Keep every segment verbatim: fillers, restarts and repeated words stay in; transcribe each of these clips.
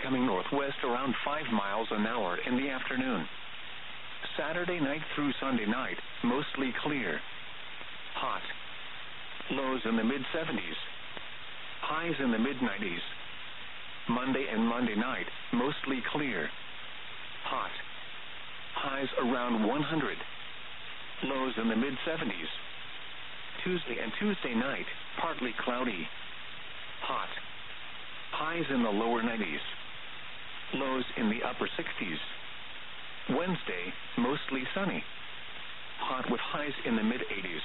becoming northwest around five miles an hour in the afternoon. Saturday night through Sunday night, mostly clear. Hot. Lows in the mid seventies. Highs in the mid nineties. Monday and Monday night, mostly clear. Hot. Highs around one hundred. Lows in the mid seventies. Tuesday and Tuesday night, partly cloudy. Hot. Highs in the lower nineties. Lows in the upper sixties. Wednesday, mostly sunny. Hot with highs in the mid eighties.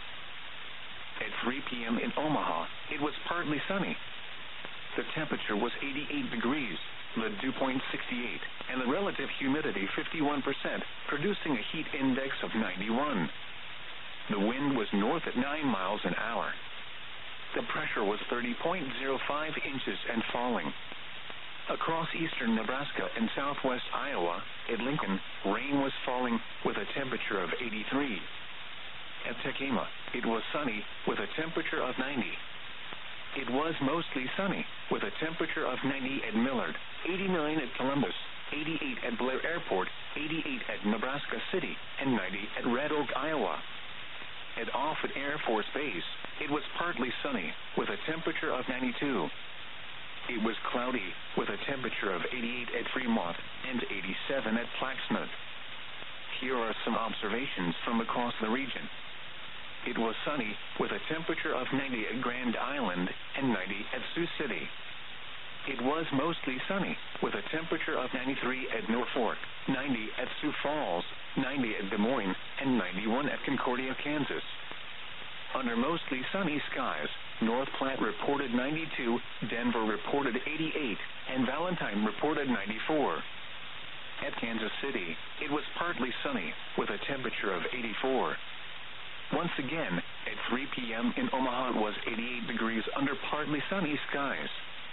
At three p.m. in Omaha, it was partly sunny. The temperature was eighty-eight degrees, the dew point sixty-eight, and the relative humidity fifty-one percent, producing a heat index of ninety-one. The wind was north at nine miles an hour. The pressure was thirty point zero five inches and falling. Across eastern Nebraska and southwest Iowa, at Lincoln, rain was falling with a temperature of eighty-three. At Tekema, it was sunny with a temperature of ninety. It was mostly sunny with a temperature of ninety at Millard, eighty-nine at Columbus, eighty-eight at Blair Airport, eighty-eight at Nebraska City, and ninety at Red Oak, Iowa. At Offutt Air Force Base, it was partly sunny with a temperature of ninety-two. It was cloudy with a temperature of eighty-eight at Fremont and eighty-seven at Plaquemine. Here are some observations from across the region. It was sunny with a temperature of ninety at Grand Island and ninety at Sioux City. It was mostly sunny with a temperature of ninety-three at Norfolk, ninety at Sioux Falls, ninety at Des Moines, and ninety-one at Concordia, Kansas. Under mostly sunny skies, North Platte reported ninety-two, Denver reported eighty-eight, and Valentine reported ninety-four. At Kansas City, it was partly sunny with a temperature of eighty-four. Once again, at three p.m. in Omaha, it was eighty-eight degrees under partly sunny skies.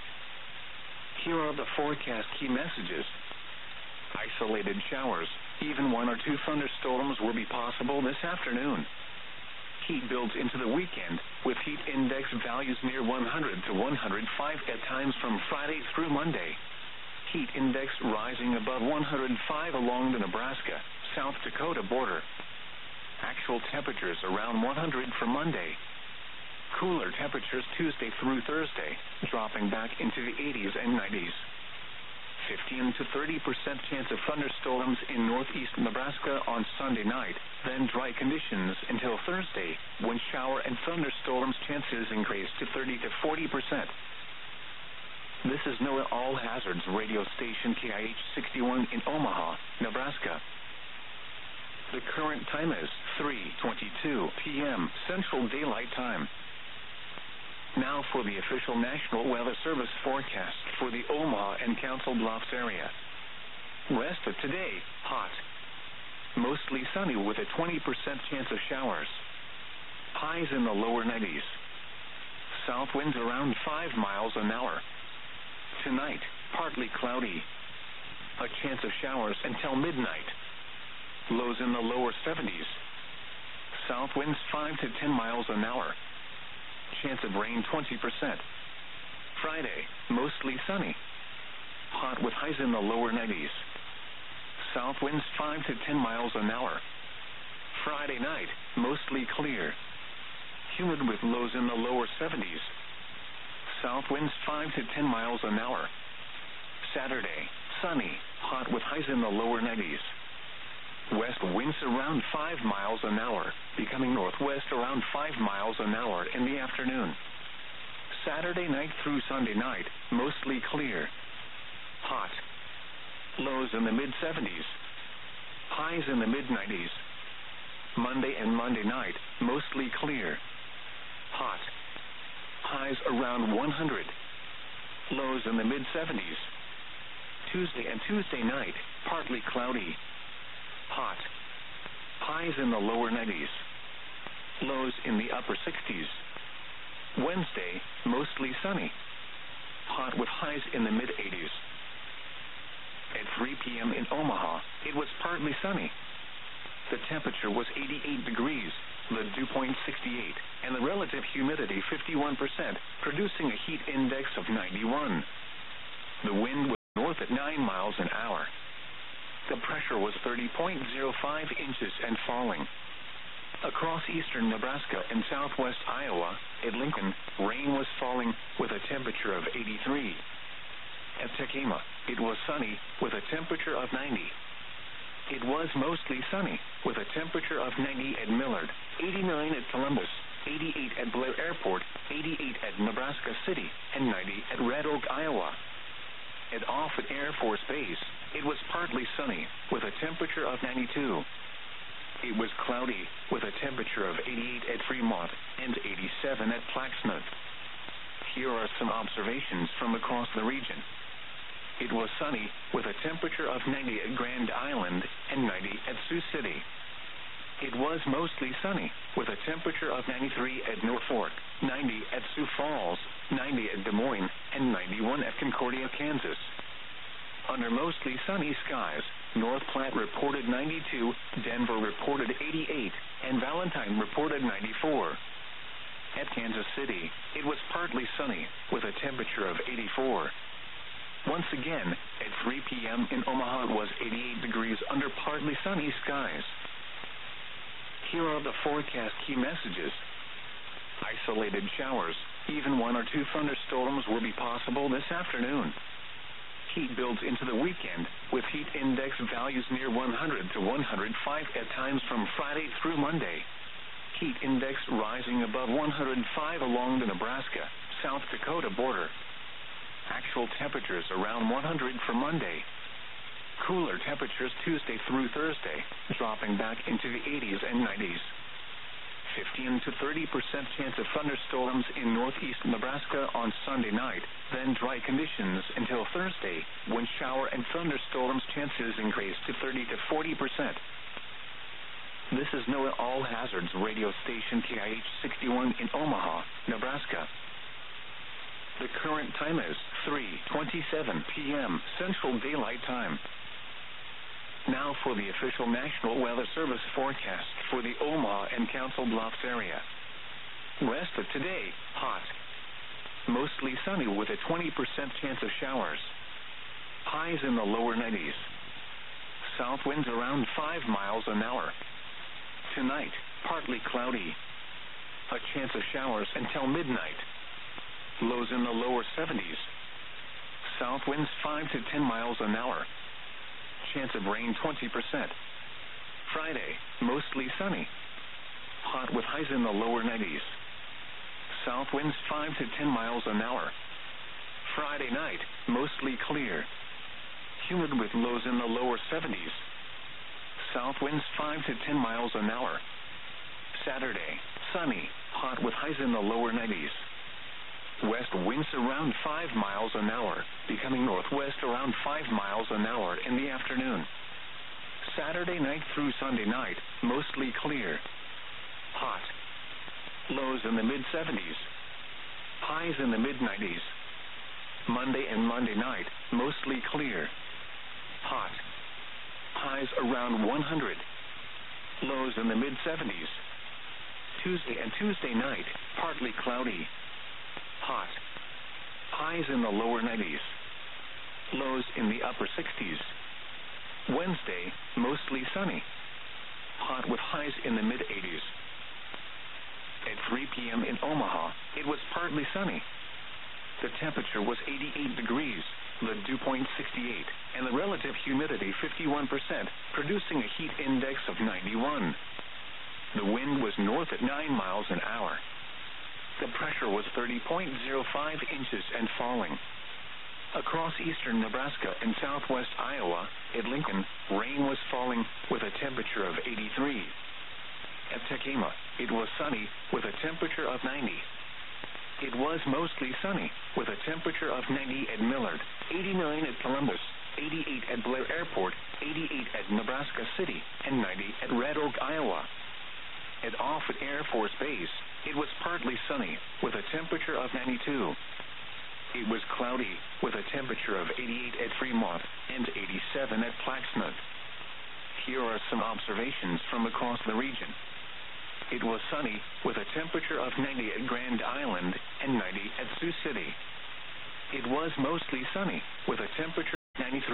Here are the forecast key messages. Isolated showers, even one or two thunderstorms will be possible this afternoon. Heat builds into the weekend, with heat index values near one hundred to one hundred five at times from Friday through Monday. Heat index rising above one hundred five along the Nebraska-South Dakota border. Actual temperatures around one hundred for Monday. Cooler temperatures Tuesday through Thursday, dropping back into the eighties and nineties. fifteen to thirty percent chance of thunderstorms in northeast Nebraska on Sunday night, then dry conditions until Thursday, when shower and thunderstorms chances increase to thirty to forty percent. This is NOAA All Hazards radio station K I H sixty-one in Omaha, Nebraska. The current time is three twenty-two p.m. Central Daylight Time. Now for the official National Weather Service forecast for the Omaha and Council Bluffs area. Rest of today, hot. Mostly sunny with a twenty percent chance of showers. Highs in the lower nineties. South winds around five miles an hour. Tonight, partly cloudy. A chance of showers until midnight. Lows in the lower seventies. South winds five to ten miles an hour. Chance of rain twenty percent. Friday, mostly sunny. Hot with highs in the lower nineties. South winds five to ten miles an hour. Friday night, mostly clear. Humid with lows in the lower seventies. South winds five to ten miles an hour. Saturday, sunny, hot with highs in the lower nineties. West winds around five miles an hour, becoming northwest around five miles an hour in the afternoon. Saturday night through Sunday night, mostly clear. Hot. Lows in the mid seventies. Highs in the mid nineties. Monday and Monday night, mostly clear. Hot. Highs around one hundred. Lows in the mid seventies. Tuesday and Tuesday night, partly cloudy. Hot. Highs in the lower nineties. Lows in the upper sixties. Wednesday, mostly sunny. Hot with highs in the mid eighties. At three p.m. in Omaha, it was partly sunny. The temperature was eighty-eight degrees, the dew point sixty-eight, and the relative humidity fifty-one percent, producing a heat index of ninety-one. The wind was at nine miles an hour. The pressure was thirty point zero five inches and falling. Across eastern Nebraska and southwest Iowa, at Lincoln, rain was falling with a temperature of eighty-three. At Tekema, it was sunny with a temperature of ninety. It was mostly sunny with a temperature of ninety at Millard, eighty-nine at Columbus, eighty-eight at Blair Airport, eighty-eight at Nebraska City, and ninety at Red Oak, Iowa. At Offutt Air Force Base, it was partly sunny with a temperature of ninety-two. It was cloudy with a temperature of eighty-eight at Fremont and eighty-seven at Plaquemine. Here are some observations from across the region. It was sunny with a temperature of ninety at Grand Island and ninety at Sioux City. It was mostly sunny with a temperature of ninety-three at Norfolk, ninety at Sioux Falls, ninety at Des Moines, and ninety-one at Concordia, Kansas. Under mostly sunny skies, North Platte reported ninety-two, Denver reported eighty-eight, and Valentine reported ninety-four. At Kansas City, it was partly sunny with a temperature of eighty-four. Once again, at three p.m. in Omaha it was eighty-eight degrees under partly sunny skies. Here are the forecast key messages. Isolated showers, even one or two thunderstorms will be possible this afternoon. Heat builds into the weekend, with heat index values near one hundred to one hundred five at times from Friday through Monday. Heat index rising above one hundred five along the Nebraska-South Dakota border. Actual temperatures around one hundred for Monday. Cooler temperatures Tuesday through Thursday, dropping back into the eighties and nineties. fifteen to thirty percent chance of thunderstorms in northeast Nebraska on Sunday night, then dry conditions until Thursday, when shower and thunderstorms chances increase to thirty to forty percent. This is NOAA All Hazards radio station K I H sixty-one in Omaha, Nebraska. The current time is three twenty-seven p.m. Central Daylight Time. Now for the official National Weather Service forecast for the Omaha and Council Bluffs area. Rest of today, hot. Mostly sunny with a twenty percent chance of showers. Highs in the lower nineties. South winds around five miles an hour. Tonight, partly cloudy. A chance of showers until midnight. Lows in the lower seventies. South winds five to ten miles an hour. Chance of rain twenty percent. Friday, mostly sunny. Hot with highs in the lower nineties. South winds five to ten miles an hour. Friday night, mostly clear. Humid with lows in the lower seventies. South winds five to ten miles an hour. Saturday, sunny, hot with highs in the lower nineties. West winds around five miles an hour, becoming northwest around five miles an hour in the afternoon. Saturday night through Sunday night, mostly clear. Hot. Lows in the mid seventies. Highs in the mid nineties. Monday and Monday night, mostly clear. Hot. Highs around one hundred. Lows in the mid seventies. Tuesday and Tuesday night, partly cloudy. Hot. Highs in the lower nineties. Lows in the upper sixties. Wednesday, mostly sunny. Hot with highs in the mid eighties. At three p.m. in Omaha, it was partly sunny. The temperature was eighty-eight degrees, the dew point sixty-eight, and the relative humidity fifty-one percent, producing a heat index of ninety-one. The wind was north at nine miles an hour. The pressure was thirty point zero five inches and falling. Across eastern Nebraska and southwest Iowa, at Lincoln, rain was falling with a temperature of eighty-three. At Tekema, it was sunny with a temperature of ninety. It was mostly sunny with a temperature of ninety at Millard, eighty-nine at Columbus, eighty-eight at Blair Airport, eighty-eight at Nebraska City, and ninety at Red Oak, Iowa. At Offutt Air Force Base, it was partly sunny with a temperature of ninety-two. It was cloudy with a temperature of eighty-eight at Fremont and eighty-seven at Plaquemine. Here are some observations from across the region. It was sunny with a temperature of ninety at Grand Island and ninety at Sioux City. It was mostly sunny with a temperature of ninety-three.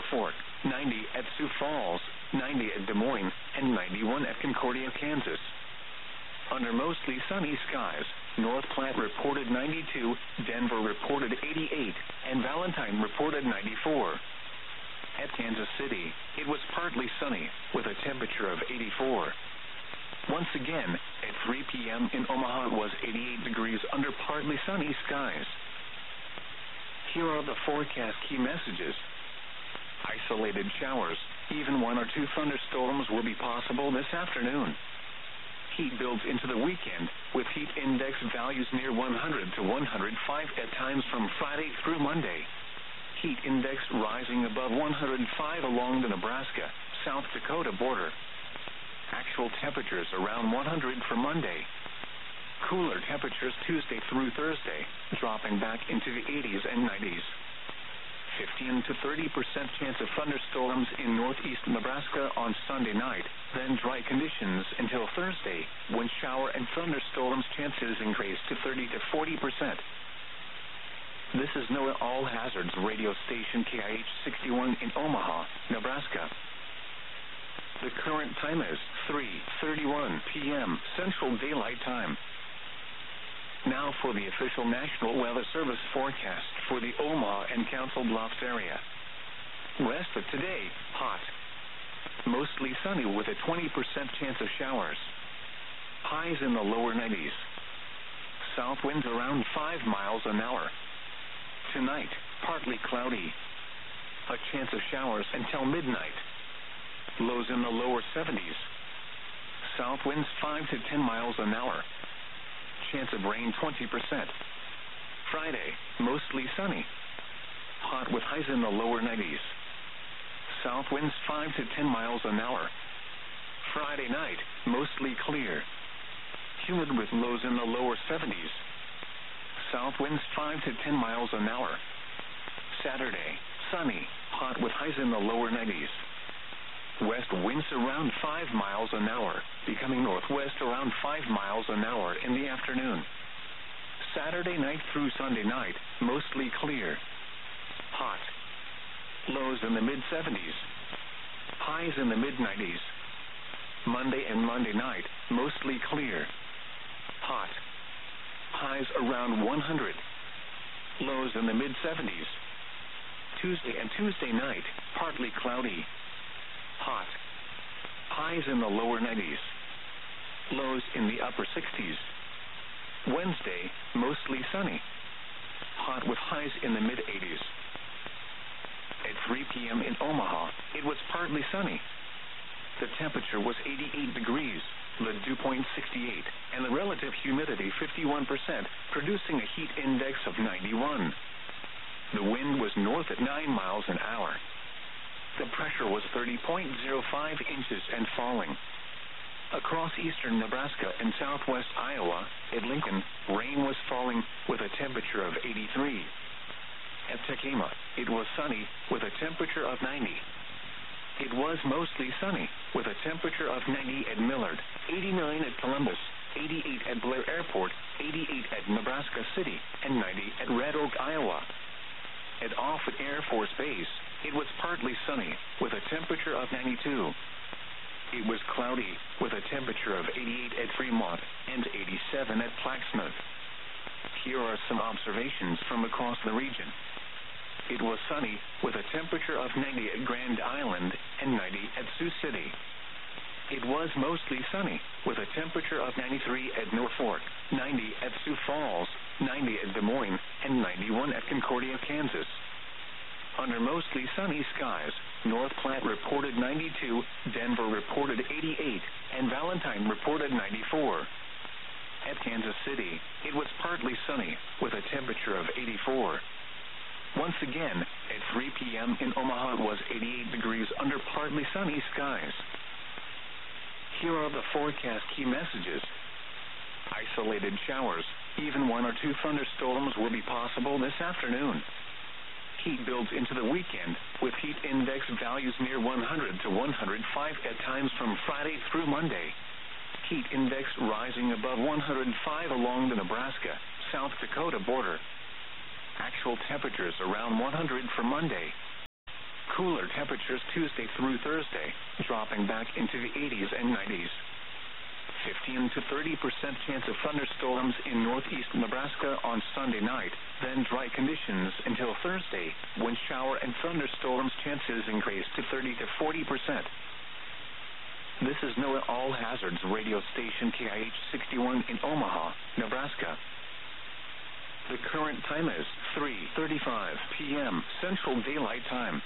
Norfolk, ninety at Sioux Falls, ninety at Des Moines, and ninety-one at Concordia, Kansas. Under mostly sunny skies, North Platte reported ninety-two, Denver reported eighty-eight, and Valentine reported ninety-four. At Kansas City, it was partly sunny, with a temperature of eighty-four. Once again, at three p.m. in Omaha was eighty-eight degrees under partly sunny skies. Here are the forecast key messages. Isolated showers, even one or two thunderstorms will be possible this afternoon. Heat builds into the weekend, with heat index values near one hundred to one hundred five at times from Friday through Monday. Heat index rising above one hundred five along the Nebraska-South Dakota border. Actual temperatures around one hundred for Monday. Cooler temperatures Tuesday through Thursday, dropping back into the eighties and nineties. fifteen to thirty percent chance of thunderstorms in northeast Nebraska on Sunday night, then dry conditions until Thursday, when shower and thunderstorms chances increase to thirty to forty percent. This is NOAA All Hazards radio station K I H sixty-one in Omaha, Nebraska. The current time is three thirty-one p.m. Central Daylight Time. Now for the official National Weather Service forecast for the Omaha and Council Bluffs area. Rest of today, hot. Mostly sunny with a twenty percent chance of showers. Highs in the lower nineties. South winds around five miles an hour. Tonight, partly cloudy. A chance of showers until midnight. Lows in the lower seventies. South winds five to ten miles an hour. Chance of rain twenty percent. Friday, mostly sunny. Hot with highs in the lower nineties. South winds five to ten miles an hour. Friday night, mostly clear. Humid with lows in the lower seventies. South winds five to ten miles an hour. Saturday, sunny, hot with highs in the lower nineties. West winds around five miles an hour, becoming northwest around five miles an hour in the afternoon. Saturday night through Sunday night, mostly clear. Hot. Lows in the mid seventies. Highs in the mid nineties. Monday and Monday night, mostly clear. Hot. Highs around one hundred. Lows in the mid seventies. Tuesday and Tuesday night, partly cloudy. Hot. Highs in the lower nineties. Lows in the upper sixties. Wednesday, mostly sunny. Hot with highs in the mid eighties. At three p.m. in Omaha, it was partly sunny. The temperature was eighty-eight degrees, the dew point sixty-eight, and the relative humidity fifty-one percent, producing a heat index of ninety-one. The wind was north at nine miles an hour. The pressure was thirty point zero five inches and falling. Across eastern Nebraska and southwest Iowa, at Lincoln, rain was falling with a temperature of eighty-three. At Tekema, it was sunny with a temperature of ninety. It was mostly sunny with a temperature of ninety at Millard, eighty-nine at Columbus, eighty-eight at Blair Airport, eighty-eight at Nebraska City, and ninety at Red Oak, Iowa. At Offutt Air Force Base, it was partly sunny with a temperature of ninety-two. It was cloudy with a temperature of eighty-eight at Fremont and eighty-seven at Plaquemine. Here are some observations from across the region. It was sunny with a temperature of ninety at Grand Island and ninety at Sioux City. It was mostly sunny with a temperature of ninety-three at Norfolk, ninety at Sioux Falls, ninety at Des Moines, and ninety-one at Concordia, Kansas. Under mostly sunny skies, North Platte reported ninety-two, Denver reported eighty-eight, and Valentine reported ninety-four. At Kansas City, it was partly sunny with a temperature of eighty-four. Once again, at three p.m. in Omaha it was eighty-eight degrees under partly sunny skies. Here are the forecast key messages. Isolated showers, even one or two thunderstorms will be possible this afternoon. Heat builds into the weekend, with heat index values near one hundred to one hundred five at times from Friday through Monday. Heat index rising above one hundred five along the Nebraska-South Dakota border. Actual temperatures around one hundred for Monday. Cooler temperatures Tuesday through Thursday, dropping back into the eighties and nineties. fifteen to thirty percent chance of thunderstorms in northeast Nebraska on Sunday night, then dry conditions until Thursday, when shower and thunderstorms chances increase to thirty to forty percent. This is NOAA All Hazards radio station K I H sixty-one in Omaha, Nebraska. The current time is three thirty-five p.m. Central Daylight Time.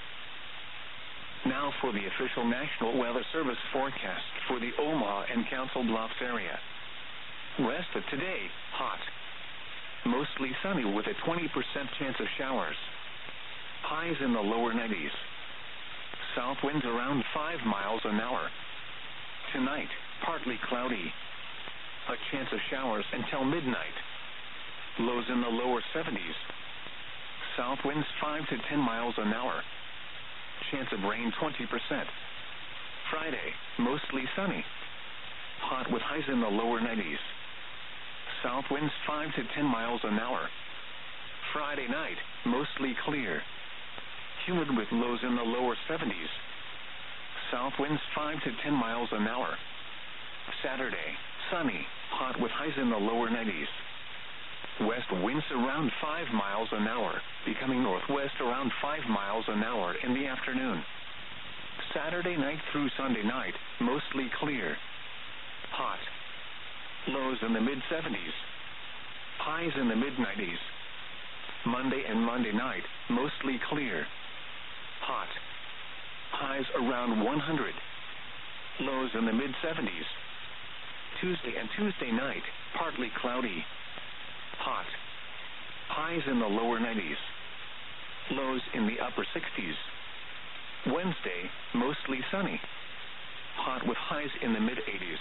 Now for the official National Weather Service forecast for the Omaha and Council Bluffs area. Rest of today, hot. Mostly sunny with a twenty percent chance of showers. Highs in the lower nineties. South winds around five miles an hour. Tonight, partly cloudy. A chance of showers until midnight. Lows in the lower seventies. South winds five to ten miles an hour. Chance of rain twenty percent. Friday, mostly sunny. Hot with highs in the lower nineties. South winds five to ten miles an hour. Friday night, mostly clear. Humid with lows in the lower seventies. South winds five to ten miles an hour. Saturday, sunny, hot with highs in the lower nineties. West winds around five miles an hour, becoming northwest around five miles an hour in the afternoon. Saturday night through Sunday night, mostly clear. Hot. Lows in the mid seventies. Highs in the mid nineties. Monday and Monday night, mostly clear. Hot. Highs around one hundred. Lows in the mid seventies. Tuesday and Tuesday night, partly cloudy. Hot. Highs in the lower nineties. Lows in the upper sixties. Wednesday, mostly sunny. Hot with highs in the mid eighties.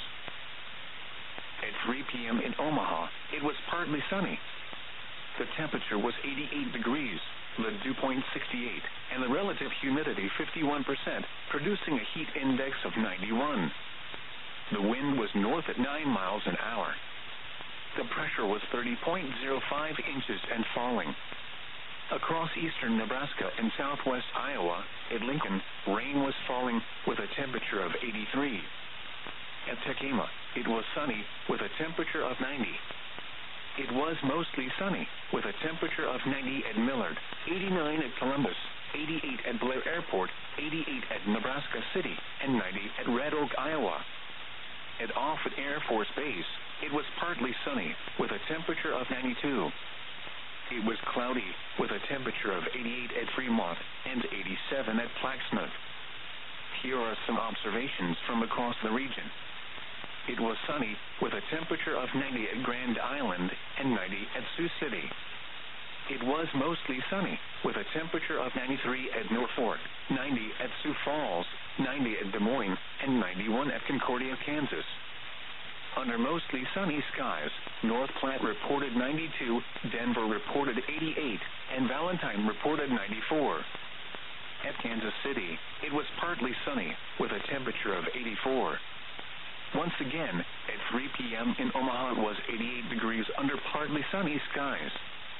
At three p.m. in Omaha, it was partly sunny. The temperature was eighty-eight degrees, the dew point sixty-eight, and the relative humidity fifty-one percent, producing a heat index of ninety-one. The wind was north at nine miles an hour. The pressure was thirty point zero five inches and falling. Across eastern Nebraska and southwest Iowa, at Lincoln, rain was falling with a temperature of eighty-three. At Tekema, it was sunny with a temperature of ninety. It was mostly sunny with a temperature of ninety at Millard, eighty-nine at Columbus, eighty-eight at Blair Airport, eighty-eight at Nebraska City, and ninety at Red Oak, Iowa. At Offutt Air Force Base, it was partly sunny with a temperature of ninety-two. It was cloudy with a temperature of eighty-eight at Fremont and eighty-seven at Plaxmouth. Here are some observations from across the region. It was sunny with a temperature of ninety at Grand Island and ninety at Sioux City. It was mostly sunny with a temperature of ninety-three at Norfolk, ninety at Sioux Falls, ninety at Des Moines, and ninety-one at Concordia, Kansas. Under mostly sunny skies, North Platte reported ninety-two, Denver reported eighty-eight, and Valentine reported ninety-four. At Kansas City, it was partly sunny with a temperature of eighty-four. Once again, at three p.m. in Omaha, it was eighty-eight degrees under partly sunny skies.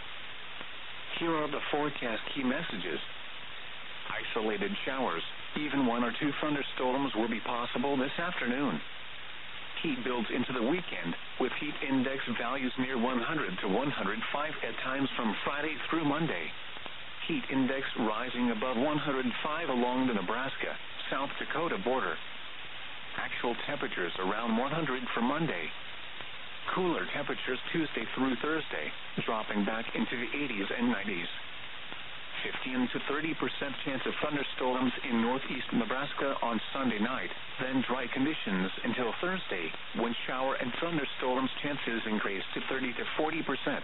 Here are the forecast key messages. Isolated showers, even one or two thunderstorms will be possible this afternoon. Heat builds into the weekend, with heat index values near one hundred to one hundred five at times from Friday through Monday. Heat index rising above one hundred five along the Nebraska-South Dakota border. Actual temperatures around one hundred for Monday. Cooler temperatures Tuesday through Thursday, dropping back into the eighties and nineties. fifteen to thirty percent chance of thunderstorms in northeast Nebraska on Sunday night, then dry conditions until Thursday, when shower and thunderstorms chances increase to thirty to forty percent.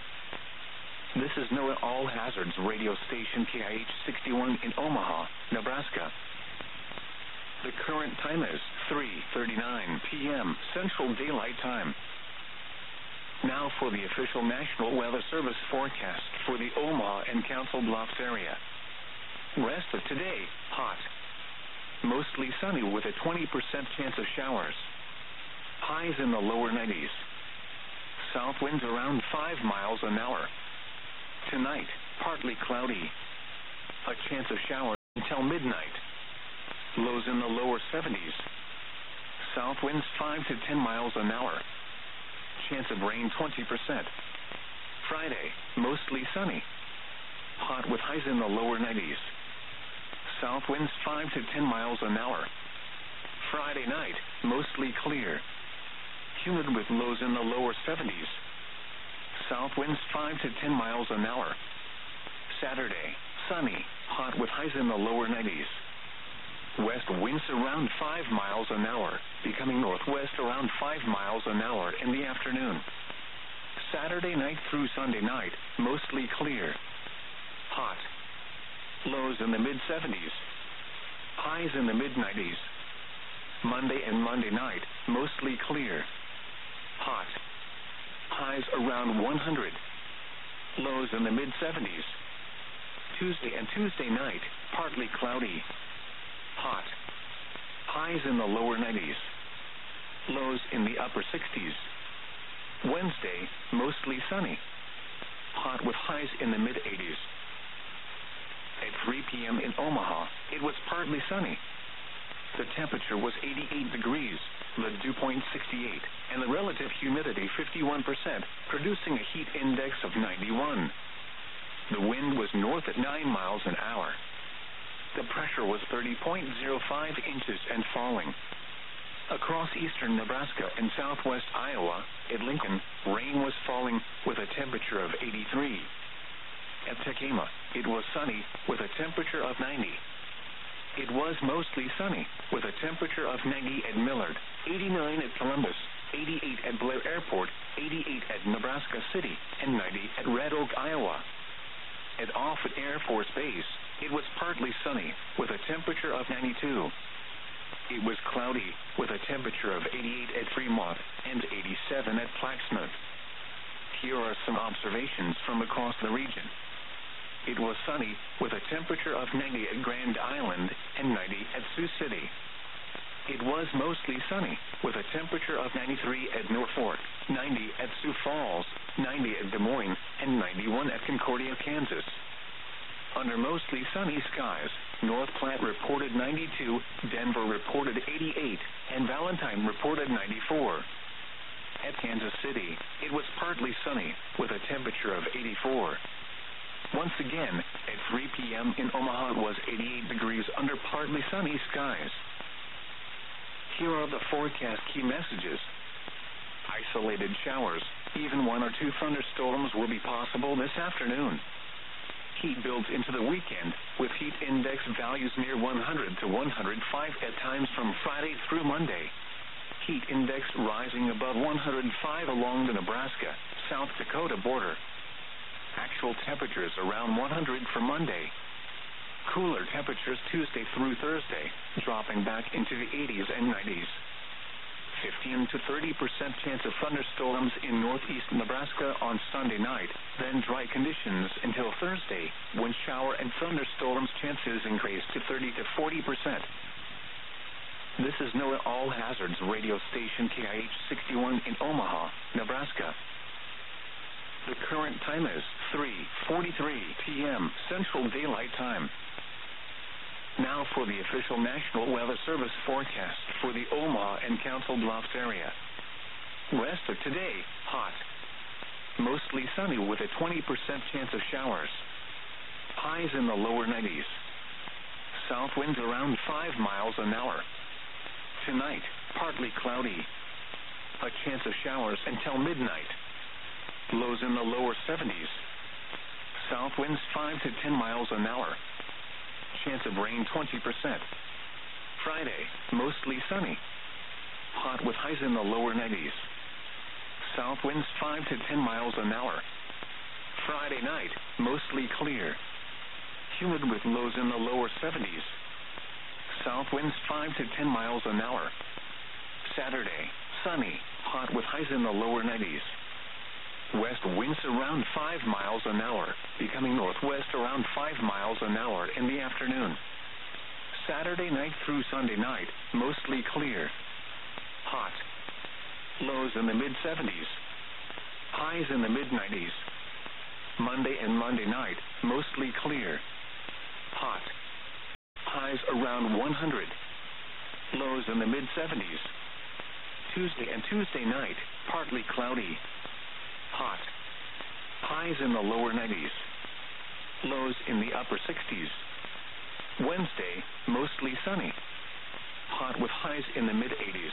This is NOAA All Hazards radio station K I H sixty-one in Omaha, Nebraska. The current time is three thirty-nine p.m. Central Daylight Time. Now for the official National Weather Service forecast for the Omaha and Council Bluffs area. Rest of today, hot. Mostly sunny with a twenty percent chance of showers. Highs in the lower nineties. South winds around five miles an hour. Tonight, partly cloudy. A chance of showers until midnight. Lows in the lower seventies. South winds five to ten miles an hour. Chance of rain twenty percent. Friday, mostly sunny. Hot with highs in the lower nineties. South winds five to ten miles an hour. Friday night, mostly clear. Humid with lows in the lower seventies. South winds five to ten miles an hour. Saturday, sunny, hot with highs in the lower nineties. West winds around five miles an hour, becoming northwest around five miles an hour in the afternoon. Saturday night through Sunday night, mostly clear. Hot. Lows in the mid seventies. Highs in the mid nineties. Monday and Monday night, mostly clear. Hot. Highs around one hundred. Lows in the mid seventies. Tuesday and Tuesday night, partly cloudy. Hot. Highs in the lower nineties. Lows in the upper sixties. Wednesday, mostly sunny. Hot with highs in the mid eighties. At three p.m. in Omaha, it was partly sunny. The temperature was eighty-eight degrees, the dew point sixty-eight, and the relative humidity fifty-one percent, producing a heat index of ninety-one. The wind was north at nine miles an hour. The pressure was thirty point zero five inches and falling. Across eastern Nebraska and southwest Iowa, at Lincoln, rain was falling with a temperature of eighty-three. At Tekamah, it was sunny with a temperature of ninety. It was mostly sunny with a temperature of ninety at Millard, eighty-nine at Columbus, eighty-eight at Blair Airport, eighty-eight at Nebraska City, and ninety at Red Oak, Iowa. At Offutt Air Force Base, it was partly sunny with a temperature of ninety-two. It was cloudy with a temperature of eighty-eight at Fremont and eighty-seven at Plaquemine. Here are some observations from across the region. It was sunny with a temperature of ninety at Grand Island and ninety at Sioux City. It was mostly sunny with a temperature of ninety-three at Norfolk, ninety at Sioux Falls, ninety at Des Moines, and ninety-one at Concordia, Kansas. Under mostly sunny skies, North Platte reported ninety-two, Denver reported eighty-eight, and Valentine reported ninety-four. At Kansas City, it was partly sunny with a temperature of eighty-four. Once again, at three p.m. in Omaha it was eighty-eight degrees under partly sunny skies. Here are the forecast key messages. Isolated showers, even one or two thunderstorms will be possible this afternoon. Heat builds into the weekend, with heat index values near one hundred to one hundred five at times from Friday through Monday. Heat index rising above one hundred five along the Nebraska-South Dakota border. Actual temperatures around one hundred for Monday. Cooler temperatures Tuesday through Thursday, dropping back into the eighties and nineties. fifteen to thirty percent chance of thunderstorms in northeast Nebraska on Sunday night, then dry conditions until Thursday, when shower and thunderstorms chances increase to thirty to forty percent. This is NOAA All Hazards radio station K I H sixty-one in Omaha, Nebraska. The current time is three forty-three p.m. Central Daylight Time. Now for the official National Weather Service forecast for the Omaha and Council Bluffs area. Rest of today, hot. Mostly sunny with a twenty percent chance of showers. Highs in the lower nineties. South winds around five miles an hour. Tonight, partly cloudy. A chance of showers until midnight. Lows in the lower seventies. South winds five to ten miles an hour. Chance of rain twenty percent. Friday, mostly sunny. Hot with highs in the lower nineties. South winds five to ten miles an hour. Friday night, mostly clear. Humid with lows in the lower seventies. South winds five to ten miles an hour. Saturday, sunny, hot with highs in the lower nineties. West winds around five miles an hour, becoming northwest around five miles an hour in the afternoon. Saturday night through Sunday night, mostly clear. Hot. Lows in the mid seventies. Highs in the mid nineties. Monday and Monday night, mostly clear. Hot. highs around one hundred. Lows in the mid seventies. Tuesday and Tuesday night, partly cloudy. Hot. Highs in the lower nineties. Lows in the upper sixties. Wednesday, mostly sunny. Hot with highs in the mid eighties.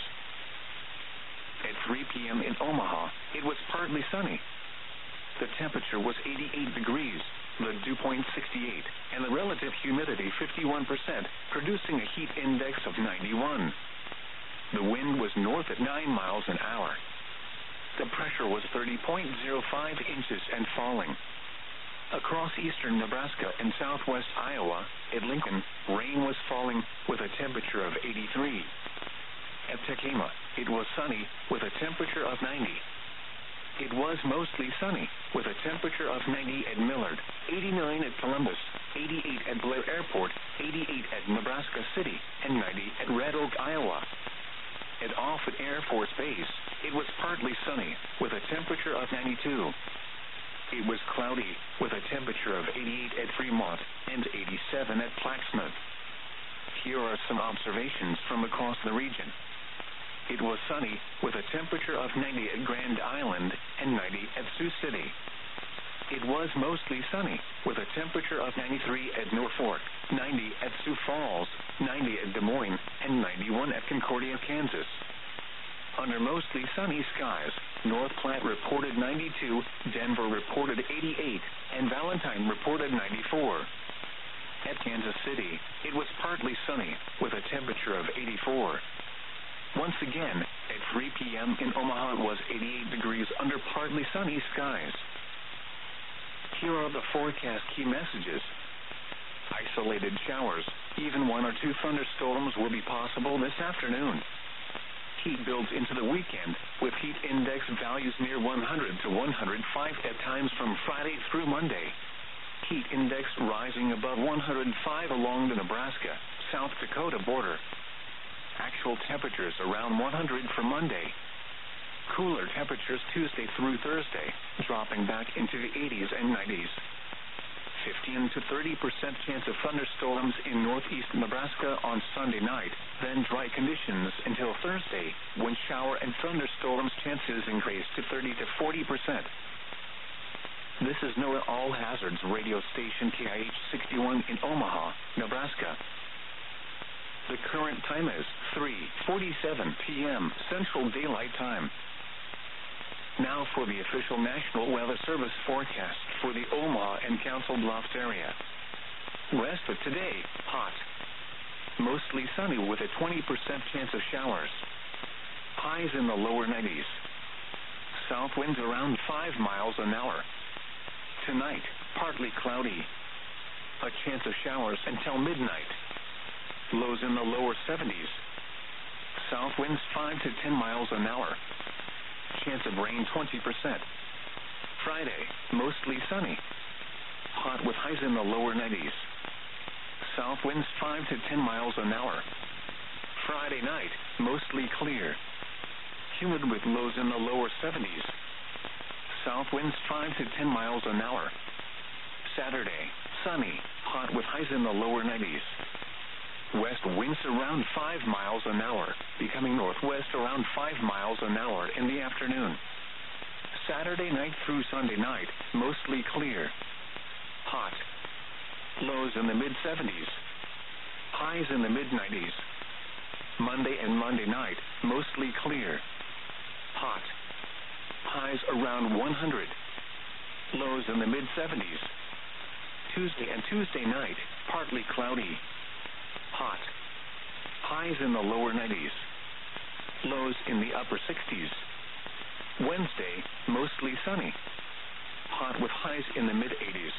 At three p.m. in Omaha, it was partly sunny. The temperature was eighty-eight degrees, the dew point sixty-eight, and the relative humidity fifty-one percent, producing a heat index of ninety-one. The wind was north at nine miles an hour. The pressure was thirty point zero five inches and falling. Across eastern Nebraska and southwest Iowa, at Lincoln, rain was falling with a temperature of eighty-three. At Tekema, it was sunny with a temperature of ninety. It was mostly sunny with a temperature of ninety at Millard, eighty-nine at Columbus, eighty-eight at Blair Airport, eighty-eight at Nebraska City, and ninety at Red Oak, Iowa. At Offutt Air Force Base, it was partly sunny with a temperature of ninety-two. It was cloudy with a temperature of eighty-eight at Fremont and eighty-seven at Plaquemine. Here are some observations from across the region. It was sunny with a temperature of ninety at Grand Island and ninety at Sioux City. It was mostly sunny with a temperature of ninety-three at Norfolk, ninety at Sioux Falls, ninety at Des Moines, and ninety-one at Concordia, Kansas. Under mostly sunny skies, North Platte reported ninety-two, Denver reported eighty-eight, and Valentine reported ninety-four. At Kansas City, it was partly sunny with a temperature of eighty-four. Once again, at three p.m. in Omaha, it was eighty-eight degrees under partly sunny skies. Here are the forecast key messages. Isolated showers, even one or two thunderstorms will be possible this afternoon. Heat builds into the weekend, with heat index values near one hundred to one hundred five at times from Friday through Monday. Heat index rising above one hundred five along the Nebraska-South Dakota border. Actual temperatures around one hundred for Monday. Cooler temperatures Tuesday through Thursday, dropping back into the eighties and nineties. fifteen to thirty percent chance of thunderstorms in northeast Nebraska on Sunday night, then dry conditions until Thursday, when shower and thunderstorms chances increase to thirty to forty percent. This is NOAA All Hazards radio station K I H sixty-one in Omaha, Nebraska. The current time is three forty-seven p.m. Central Daylight Time. Now for the official National Weather Service forecast for the Omaha and Council Bluffs area. West of today, hot. Mostly sunny with a twenty percent chance of showers. Highs in the lower nineties. South winds around five miles an hour. Tonight, partly cloudy. A chance of showers until midnight. Lows in the lower seventies. South winds five to ten miles an hour. Chance of rain twenty percent. Friday, mostly sunny. Hot with highs in the lower nineties. South winds five to ten miles an hour. Friday night, mostly clear. Humid with lows in the lower seventies. South winds five to ten miles an hour. Saturday, sunny, hot with highs in the lower nineties. West winds around five miles an hour, becoming northwest around five miles an hour in the afternoon. Saturday night through Sunday night, mostly clear. Hot. Lows in the mid seventies. Highs in the mid nineties. Monday and Monday night, mostly clear. Hot. Highs around one hundred. Lows in the mid seventies. Tuesday and Tuesday night, partly cloudy. Hot. Highs in the lower nineties. Lows in the upper sixties. Wednesday, mostly sunny. Hot with highs in the mid eighties.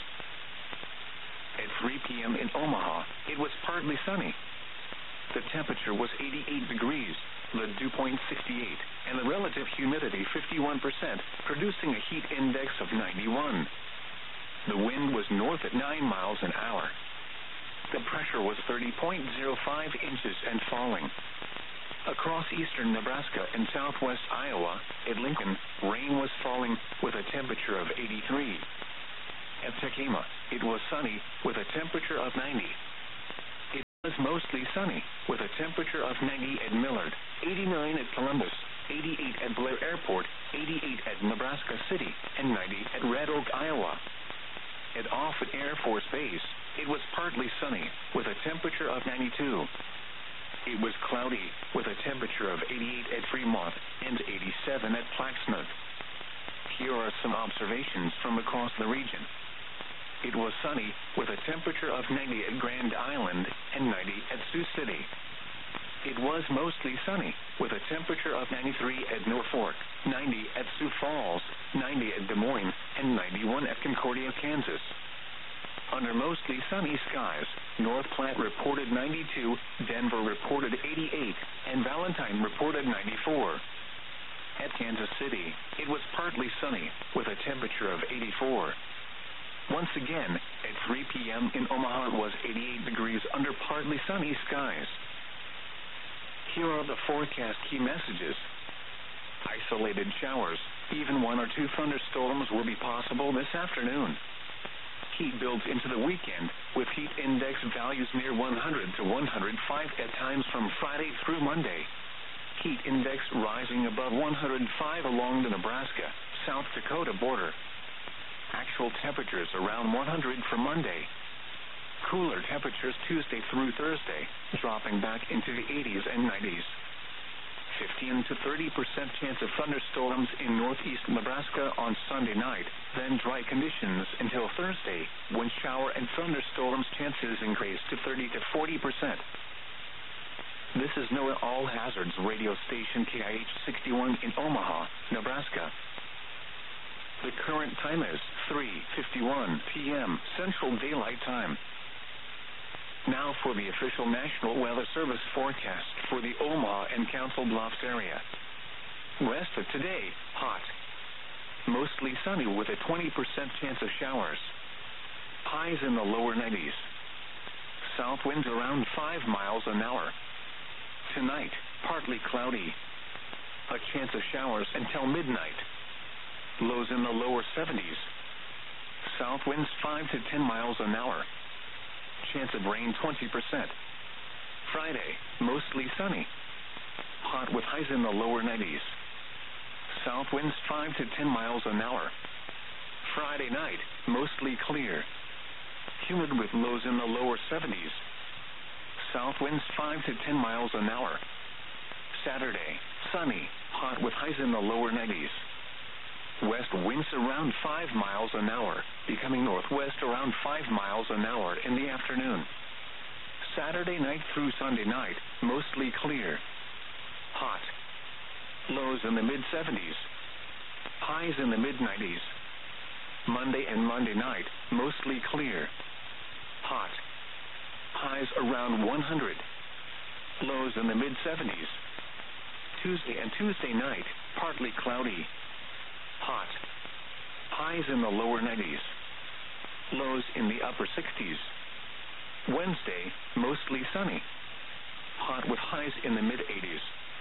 At three p.m. in Omaha, it was partly sunny. The temperature was eighty-eight degrees, the dew point sixty-eight, and the relative humidity fifty-one percent, producing a heat index of ninety-one. The wind was north at nine miles an hour. The pressure was thirty point zero five inches and falling. Across eastern Nebraska and southwest Iowa, at Lincoln, rain was falling with a temperature of eighty-three. At Tekema, it was sunny with a temperature of ninety. It was most mostly sunny, with a temperature of ninety at Millard, eighty-nine at Columbus, eighty-eight at Blair Airport, eighty-eight at Nebraska City, and ninety at Red Oak, Iowa. At Offutt Air Force Base, it was partly sunny, with a temperature of ninety-two. It was cloudy, with a temperature of eighty-eight at Fremont and eighty-seven at Plaquemine. Here are some observations from across the region. It was sunny, with a temperature of ninety at Grand Island and ninety at Sioux City. It was mostly sunny, with a temperature of ninety-three at Norfolk, ninety at Sioux Falls, ninety at Des Moines, and ninety-one at Concordia, Kansas. Under mostly sunny skies, North Platte reported ninety-two, Denver reported eighty-eight, and Valentine reported ninety-four. At Kansas City, it was partly sunny, with a temperature of eighty-four. Once again, at three p.m. in Omaha it was eighty-eight degrees under partly sunny skies. Here are the forecast key messages. Isolated showers, even one or two thunderstorms will be possible this afternoon. Heat builds into the weekend, with heat index values near one hundred to one hundred five at times from Friday through Monday. Heat index rising above one hundred five along the Nebraska-South Dakota border. Actual temperatures around one hundred for Monday. Cooler temperatures Tuesday through Thursday, dropping back into the eighties and nineties. fifteen to thirty percent chance of thunderstorms in northeast Nebraska on Sunday night, then dry conditions until Thursday, when shower and thunderstorms chances increase to thirty to forty percent. This is NOAA All Hazards radio station K I H sixty-one in Omaha, Nebraska. The current time is three fifty-one p.m. Central Daylight Time. Now for the official National Weather Service forecast for the Omaha and Council Bluffs area. West of today, hot. Mostly sunny with a twenty percent chance of showers. Highs in the lower nineties. South winds around five miles an hour. Tonight, partly cloudy. A chance of showers until midnight. Lows in the lower seventies. South winds five to ten miles an hour. Chance of rain twenty percent. Friday, mostly sunny. Hot with highs in the lower nineties. South winds five to ten miles an hour. Friday night, mostly clear. Humid with lows in the lower seventies. South winds five to ten miles an hour. Saturday, sunny, hot with highs in the lower nineties. West winds around five miles an hour, becoming northwest around five miles an hour in the afternoon. Saturday night through Sunday night, mostly clear. Hot. Lows in the mid seventies. Highs in the mid nineties. Monday and Monday night, mostly clear. Hot. Highs around one hundred. Lows in the mid seventies. Tuesday and Tuesday night, partly cloudy. Hot. Highs in the lower nineties. Lows in the upper sixties. Wednesday, mostly sunny. Hot with highs in the mid eighties.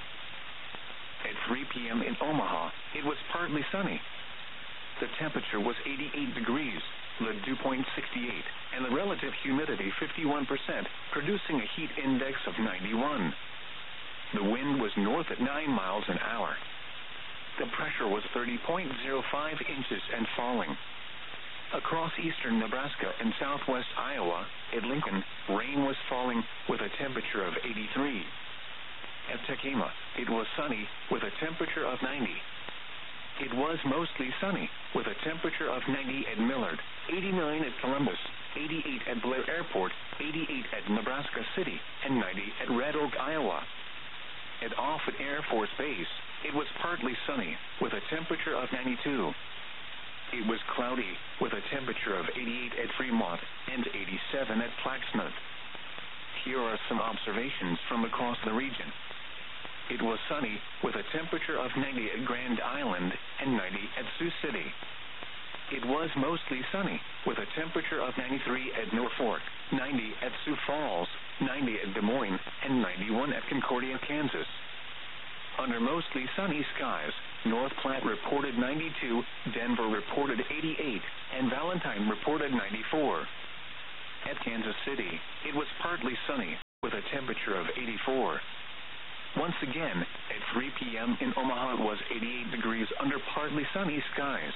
At three p.m. in Omaha, it was partly sunny. The temperature was eighty-eight degrees, the dew point sixty-eight, and the relative humidity fifty-one percent, producing a heat index of ninety-one. The wind was north at nine miles an hour. The pressure was thirty point zero five inches and falling. Across eastern Nebraska and southwest Iowa, at Lincoln, rain was falling with a temperature of eighty-three. At Tekamah, it was sunny with a temperature of ninety. It was mostly sunny with a temperature of ninety at Millard, eighty-nine at Columbus, eighty-eight at Blair Airport, eighty-eight at Nebraska City, and ninety at Red Oak, Iowa. At Offutt Air Force Base, it was partly sunny with a temperature of ninety-two. It was cloudy with a temperature of eighty-eight at Fremont and eighty-seven at Plaquemine. Here are some observations from across the region. It was sunny with a temperature of ninety at Grand Island and ninety at Sioux City. It was mostly sunny with a temperature of ninety-three at Norfolk, ninety at Sioux Falls, ninety at Des Moines, and ninety-one at Concordia, Kansas. Under mostly sunny skies, North Platte reported ninety-two, Denver reported eighty-eight, and Valentine reported ninety-four. At Kansas City, it was partly sunny with a temperature of eighty-four. Once again, at three p.m. in Omaha, it was eighty-eight degrees under partly sunny skies.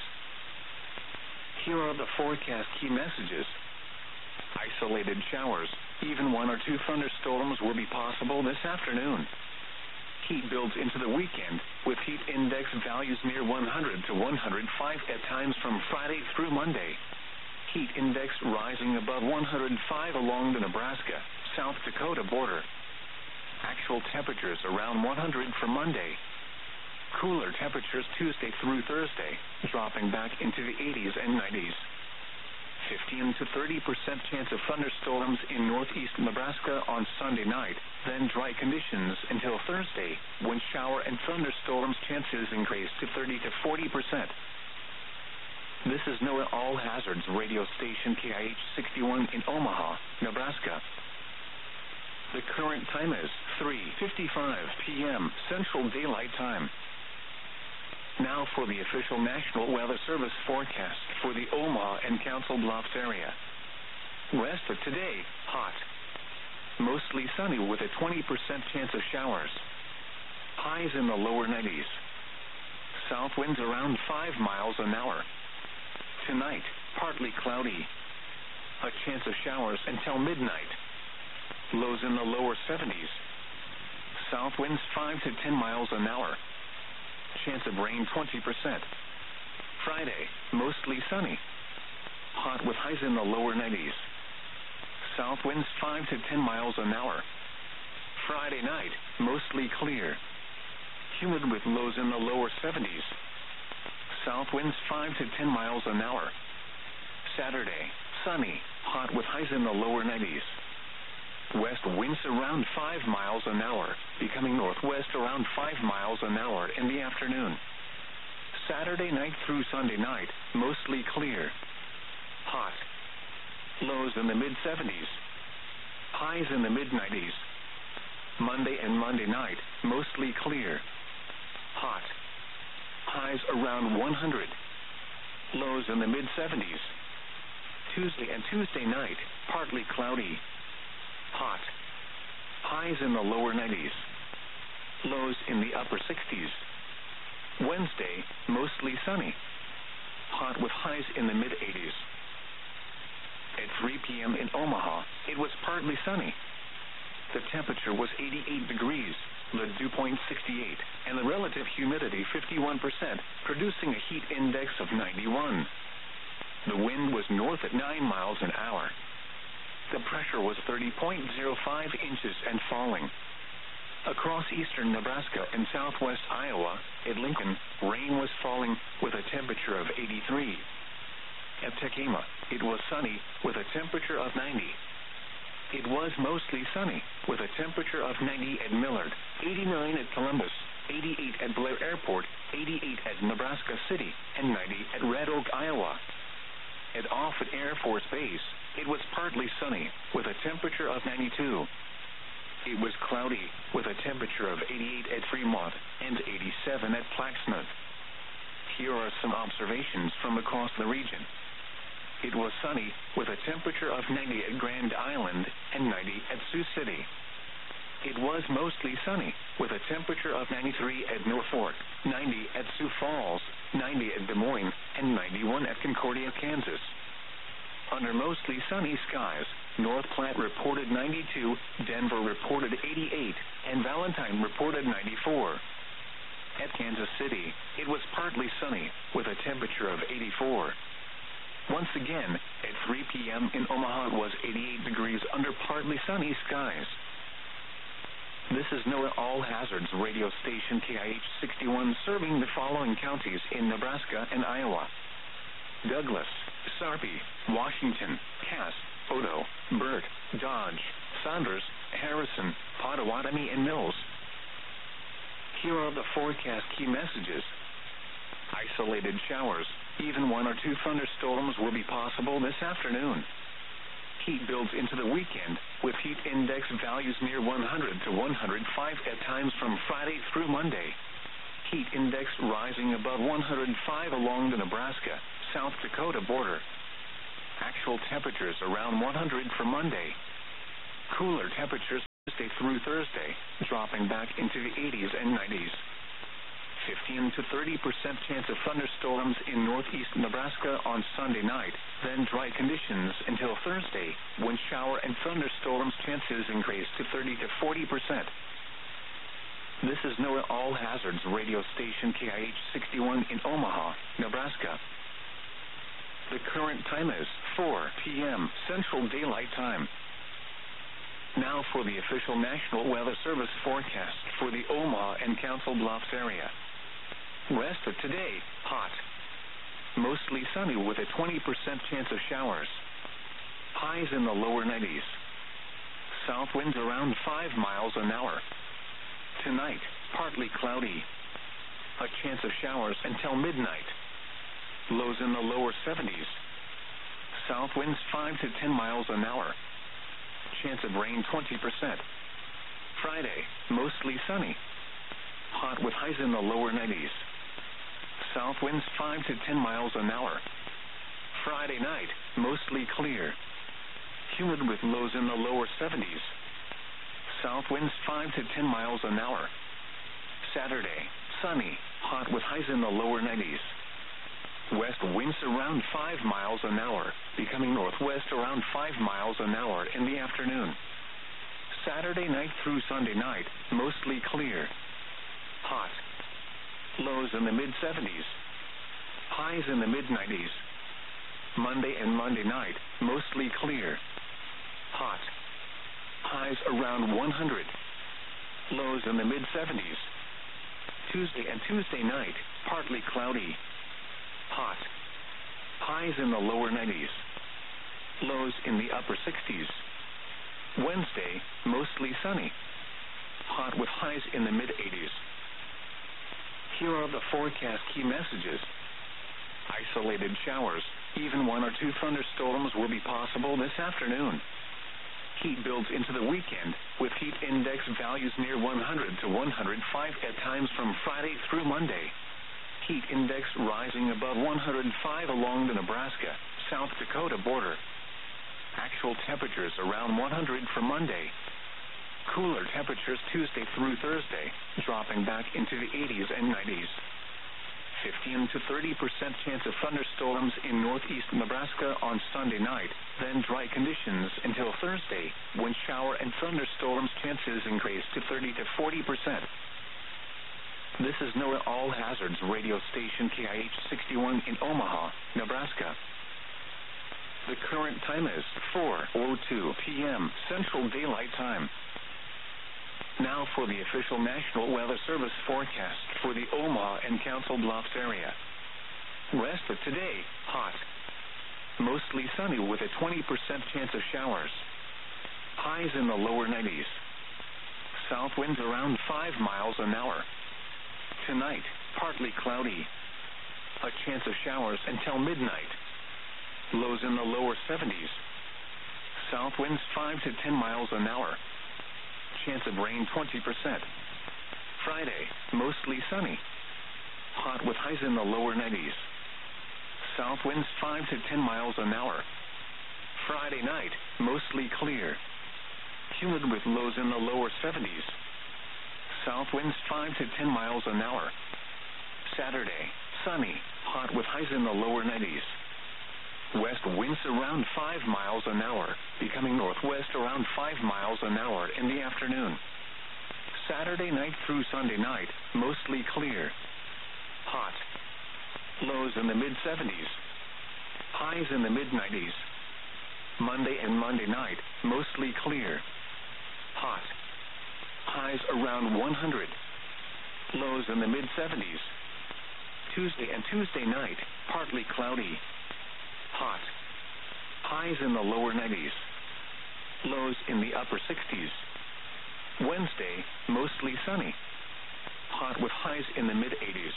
Here are the forecast key messages. Isolated showers, even one or two thunderstorms will be possible this afternoon. Heat builds into the weekend, with heat index values near one hundred to one hundred five at times from Friday through Monday. Heat index rising above one hundred five along the Nebraska-South Dakota border. Actual temperatures around one hundred for Monday. Cooler temperatures Tuesday through Thursday, dropping back into the eighties and nineties. fifteen to thirty percent chance of thunderstorms in northeast Nebraska on Sunday night, then dry conditions until Thursday, when shower and thunderstorms chances increase to thirty to forty percent. This is NOAA All Hazards radio station K I H sixty-one in Omaha, Nebraska. The current time is three fifty-five p.m. Central Daylight Time. Now for the official National Weather Service forecast for the Omaha and Council Bluffs area. Rest of today, hot. Mostly sunny with a twenty percent chance of showers. Highs in the lower nineties. South winds around five miles an hour. Tonight, partly cloudy. A chance of showers until midnight. Lows in the lower seventies. South winds five to ten miles an hour. Chance of rain twenty percent. Friday, mostly sunny. Hot with highs in the lower nineties. South winds five to ten miles an hour. Friday night, mostly clear. Humid with lows in the lower seventies. South winds five to ten miles an hour. Saturday, sunny, hot with highs in the lower nineties. West winds around five miles an hour, becoming northwest around five miles an hour in the afternoon. Saturday night through Sunday night, mostly clear. Hot. Lows in the mid-seventies. Highs in the mid-nineties. Monday and Monday night, mostly clear. Hot. Highs around one hundred. Lows in the mid-seventies. Tuesday and Tuesday night, partly cloudy. Hot. Highs in the lower nineties. Lows in the upper sixties. Wednesday, mostly sunny. Hot with highs in the mid-eighties. At three p.m. in Omaha, it was partly sunny. The temperature was eighty-eight degrees, the dew point sixty-eight, and the relative humidity fifty-one percent, producing a heat index of ninety-one. The wind was north at nine miles an hour. The pressure was thirty point zero five inches and falling. Across eastern Nebraska and southwest Iowa, at Lincoln, rain was falling with a temperature of eighty-three. At Tekema, it was sunny with a temperature of ninety. It was mostly sunny with a temperature of ninety at Millard, eighty-nine at Columbus, eighty-eight at Blair Airport, eighty-eight at Nebraska City, and ninety at Red Oak, Iowa. At Offutt Air Force Base, it was partly sunny with a temperature of ninety-two. It was cloudy with a temperature of eighty-eight at Fremont and eighty-seven at Plaxmouth. Here are some observations from across the region. It was sunny with a temperature of ninety at Grand Island and ninety at Sioux City. It was mostly sunny with a temperature of ninety-three at Norfolk, ninety at Sioux Falls, ninety at Des Moines, and ninety-one at Concordia, Kansas. Under mostly sunny skies, North Platte reported ninety-two, Denver reported eighty-eight, and Valentine reported ninety-four. At Kansas City, it was partly sunny with a temperature of eighty-four. Once again, at three p.m. in Omaha, it was eighty-eight degrees under partly sunny skies. This is NOAA All Hazards radio station K I H sixty-one, serving the following counties in Nebraska and Iowa: Douglas, Sarpy, Washington, Cass, Odo, Burt, Dodge, Saunders, Harrison, Pottawatomie, and Mills. Here are the forecast key messages. Isolated showers, even one or two thunderstorms will be possible this afternoon. Heat builds into the weekend, with heat index values near one hundred to one hundred five at times from Friday through Monday. Heat index rising above one hundred five along the Nebraska-South Dakota border. Actual temperatures around one hundred for Monday. Cooler temperatures Tuesday through Thursday, dropping back into the eighties and nineties. fifteen to thirty percent chance of thunderstorms in northeast Nebraska on Sunday night, then dry conditions until Thursday, when shower and thunderstorms chances increase to thirty to forty percent. This is NOAA All Hazards radio station K I H sixty-one in Omaha, Nebraska. The current time is four p.m. Central Daylight Time. Now for the official National Weather Service forecast for the Omaha and Council Bluffs area. Rest of today, hot. Mostly sunny with a twenty percent chance of showers. Highs in the lower nineties. South winds around five miles an hour. Tonight, partly cloudy. A chance of showers until midnight. Lows in the lower seventies. South winds five to ten miles an hour. Chance of rain twenty percent. Friday, mostly sunny. Hot with highs in the lower nineties. South winds five to ten miles an hour. Friday night, mostly clear. Humid with lows in the lower seventies. South winds five to ten miles an hour. Saturday, sunny, hot with highs in the lower nineties. West winds around five miles an hour, becoming northwest around five miles an hour in the afternoon. Saturday night through Sunday night, mostly clear. Hot. Lows in the mid seventies. Highs in the mid nineties. Monday and Monday night, mostly clear. Hot. Highs around one hundred. Lows in the mid seventies. Tuesday and Tuesday night, partly cloudy. Hot. Highs in the lower nineties. Lows in the upper sixties. Wednesday, mostly sunny. Hot with highs in the mid eighties. Here are the forecast key messages. Isolated showers, even one or two thunderstorms will be possible this afternoon. Heat builds into the weekend, with heat index values near one hundred to one hundred five at times from Friday through Monday. Heat index rising above one hundred five along the Nebraska, South Dakota border. Actual temperatures around one hundred for Monday. Cooler temperatures Tuesday through Thursday, dropping back into the eighties and nineties. fifteen to thirty percent chance of thunderstorms in northeast Nebraska on Sunday night, then dry conditions until Thursday, when shower and thunderstorms chances increase to thirty to forty percent. This is NOAA All Hazards radio station K I H sixty-one in Omaha, Nebraska. The current time is four oh two p.m. Central Daylight Time. Now for the official National Weather Service forecast for the Omaha and Council Bluffs area. Rest of today, hot. Mostly sunny with a twenty percent chance of showers. Highs in the lower nineties. South winds around five miles an hour. Tonight, partly cloudy. A chance of showers until midnight. Lows in the lower seventies. South winds five to ten miles an hour. Chance of rain twenty percent. Friday, mostly sunny. Hot with highs in the lower nineties. South winds five to ten miles an hour. Friday night, mostly clear. Humid with lows in the lower seventies. South winds five to ten miles an hour. Saturday, sunny, hot with highs in the lower nineties. West winds around five miles an hour, becoming northwest around five miles an hour in the afternoon. Saturday night through Sunday night, mostly clear. Hot. Lows in the mid seventies. Highs in the mid nineties. Monday and Monday night, mostly clear. Hot. Highs around one hundred. Lows in the mid seventies. Tuesday and Tuesday night, partly cloudy. Hot. Highs in the lower nineties. Lows in the upper sixties. Wednesday, mostly sunny. Hot with highs in the mid eighties.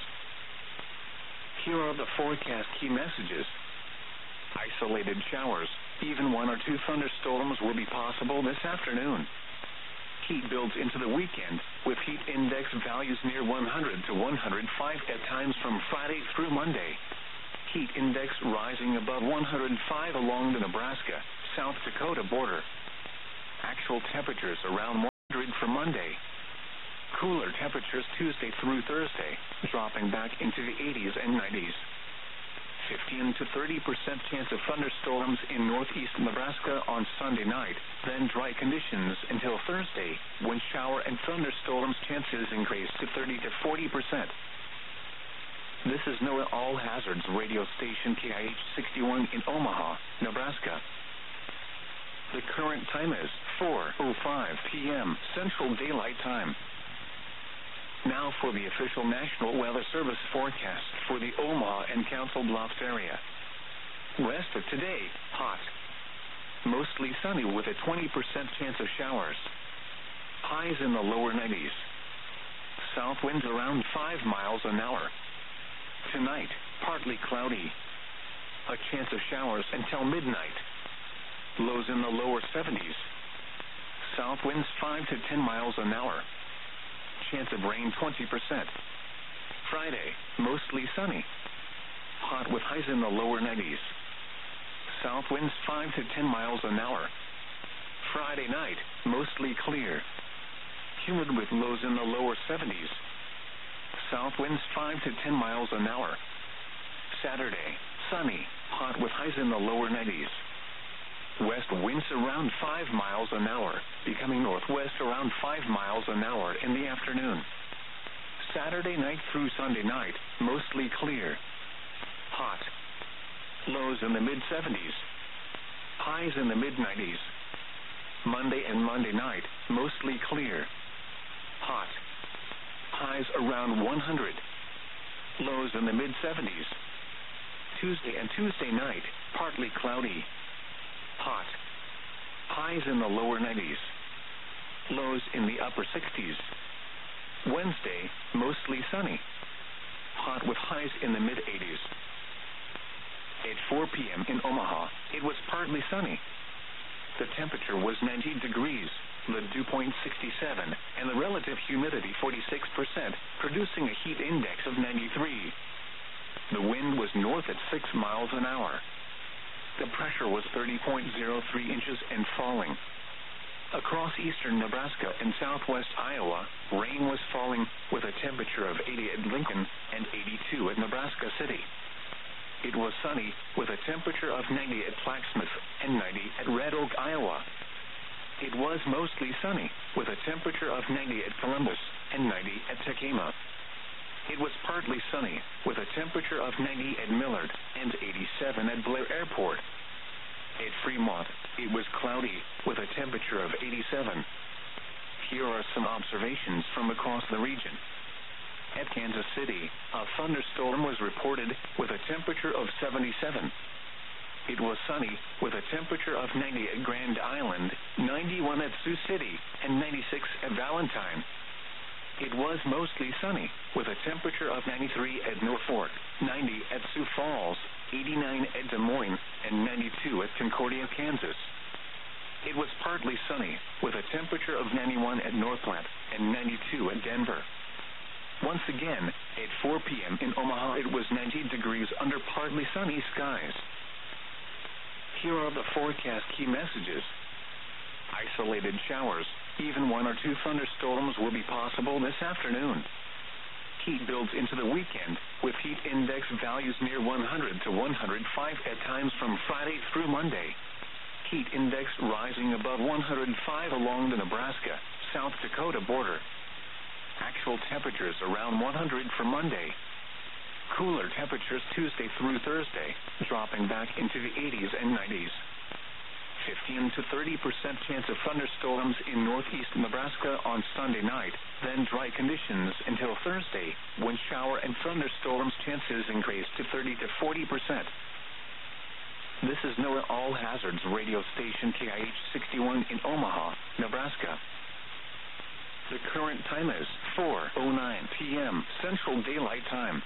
Here are the forecast key messages. Isolated showers, even one or two thunderstorms will be possible this afternoon. Heat builds into the weekend, with heat index values near one hundred to one hundred five at times from Friday through Monday. Heat index rising above one hundred five along the Nebraska, South Dakota border. Actual temperatures around one hundred Monday. Cooler temperatures Tuesday through Thursday, dropping back into the eighties and nineties. fifteen to thirty percent chance of thunderstorms in northeast Nebraska on Sunday night, then dry conditions until Thursday, when shower and thunderstorms chances increase to thirty to forty percent. This is NOAA All Hazards radio station K I H sixty-one in Omaha, Nebraska. The current time is four oh five p.m. Central Daylight Time. Now for the official National Weather Service forecast for the Omaha and Council Bluffs area. Rest of today, hot. Mostly sunny with a twenty percent chance of showers. Highs in the lower nineties. South winds around five miles an hour. Tonight, partly cloudy. A chance of showers until midnight. Lows in the lower seventies. South winds five to ten miles an hour. Chance of rain twenty percent. Friday, mostly sunny. Hot with highs in the lower nineties. South winds five to ten miles an hour. Friday night, mostly clear. Humid with lows in the lower seventies. South winds five to ten miles an hour. Saturday, sunny, hot with highs in the lower nineties. West winds around five miles an hour, becoming northwest around five miles an hour in the afternoon. Saturday night through Sunday night, mostly clear. Hot. Lows in the mid seventies. Highs in the mid nineties. Monday and Monday night, mostly clear. Hot. Highs around one hundred. Lows in the mid seventies. Tuesday and Tuesday night, partly cloudy. Hot. Highs in the lower nineties. Lows in the upper sixties. Wednesday, mostly sunny. Hot with highs in the mid eighties. At four p.m. in Omaha, it was partly sunny. The temperature was ninety degrees, the dew point sixty-seven, and the relative humidity forty-six percent, producing a heat index of ninety-three. The wind was north at six miles an hour. The pressure was thirty point zero three inches and falling. Across eastern Nebraska and southwest Iowa, rain was falling with a temperature of eighty at Lincoln and eighty-two at Nebraska City. It was sunny with a temperature of ninety at Plaquemine and ninety at Red Oak, Iowa. It was mostly sunny with a temperature of ninety at Columbus and ninety at Tacoma. It was partly sunny with a temperature of ninety at Millard and eighty-seven at Blair Airport. At Fremont, it was cloudy with a temperature of eighty-seven. Here are some observations from across the region. At Kansas City, a thunderstorm was reported with a temperature of seventy-seven. It was sunny with a temperature of ninety at Grand Island, ninety-one at Sioux City, and ninety-six at Valentine. It was mostly sunny with a temperature of ninety-three at Norfolk, ninety at Sioux Falls, eighty-nine at Des Moines, and ninety-two at Concordia, Kansas. It was partly sunny with a temperature of ninety-one at Northland and ninety-two at Denver. Once again, at four p.m. in Omaha, it was ninety degrees under partly sunny skies. Here are the forecast key messages. Isolated showers, even one or two thunderstorms will be possible this afternoon. Heat builds into the weekend, with heat index values near one hundred to one hundred five at times from Friday through Monday. Heat index rising above one hundred five along the Nebraska-South Dakota border. Actual temperatures around one hundred for Monday. Cooler temperatures Tuesday through Thursday, dropping back into the eighties and nineties. fifteen to thirty percent chance of thunderstorms in northeast Nebraska on Sunday night, then dry conditions until Thursday, when shower and thunderstorms chances increase to thirty to forty percent. This is NOAA All Hazards radio station K I H sixty-one in Omaha, Nebraska. The current time is four oh nine p.m. Central Daylight Time.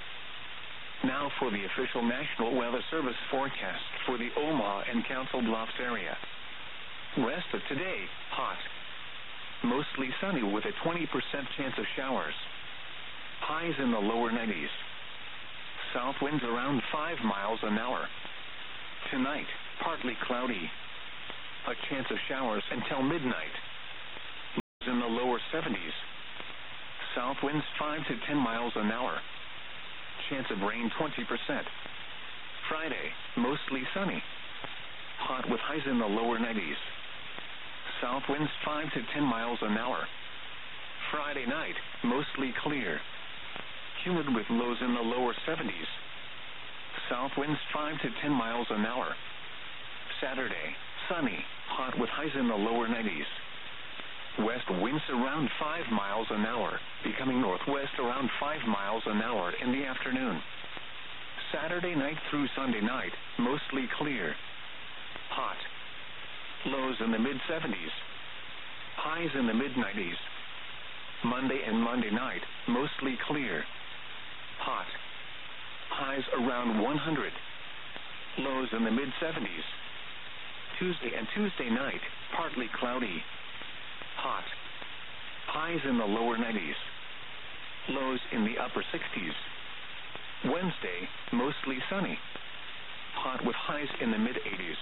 Now for the official National Weather Service forecast for the Omaha and Council Bluffs area. Rest of today, hot. Mostly sunny with a twenty percent chance of showers. Highs in the lower nineties. South winds around five miles an hour. Tonight, partly cloudy. A chance of showers until midnight. In the lower seventies. South winds five to ten miles an hour. Chance of rain twenty percent. Friday, mostly sunny. Hot with highs in the lower nineties. South winds five to ten miles an hour. Friday night, mostly clear. Humid with lows in the lower seventies. South winds five to ten miles an hour. Saturday, sunny, hot with highs in the lower nineties. West winds around five miles an hour, becoming northwest around five miles an hour in the afternoon. Saturday night through Sunday night, mostly clear. Hot. Lows in the mid seventies. Highs in the mid nineties. Monday and Monday night, mostly clear. Hot. Highs around one hundred. Lows in the mid seventies. Tuesday and Tuesday night, partly cloudy. Hot. Highs in the lower nineties. Lows in the upper sixties. Wednesday, mostly sunny. Hot with highs in the mid eighties.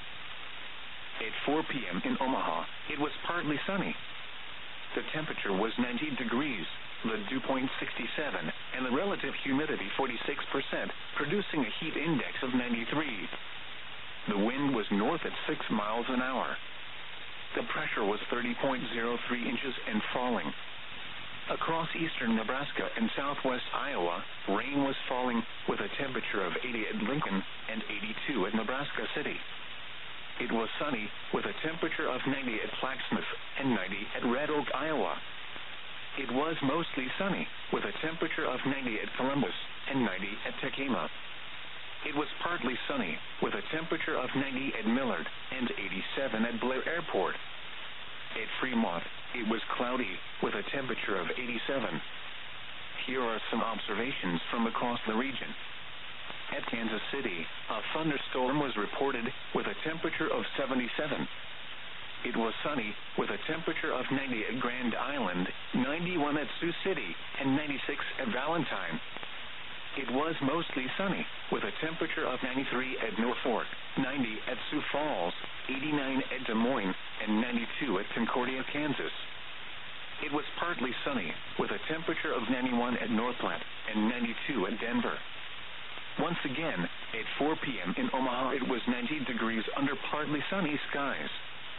At four p.m. in Omaha, it was partly sunny. The temperature was ninety degrees, the dew point sixty-seven, and the relative humidity forty-six percent, producing a heat index of ninety-three. The wind was north at six miles an hour. The pressure was thirty point zero three inches and falling. Across eastern Nebraska and southwest Iowa, rain was falling with a temperature of eighty at Lincoln and eighty-two at Nebraska City. It was sunny with a temperature of ninety at Plaquemine and ninety at Red Oak, Iowa. It was mostly sunny with a temperature of ninety at Columbus and ninety at Tacoma. It was partly sunny with a temperature of ninety at Millard and eighty-seven at Blair Airport. At Fremont, it was cloudy with a temperature of eighty-seven. Here are some observations from across the region. At Kansas City, a thunderstorm was reported with a temperature of seventy-seven. It was sunny with a temperature of ninety at Grand Island, ninety-one at Sioux City, and ninety-six at Valentine. It was mostly sunny with a temperature of ninety-three at Norfolk, ninety at Sioux Falls, eighty-nine at Des Moines, and ninety-two at Concordia, Kansas. It was partly sunny with a temperature of ninety-one at North Platte and ninety-two at Denver. Once again, at four p.m. in Omaha, it was ninety degrees under partly sunny skies.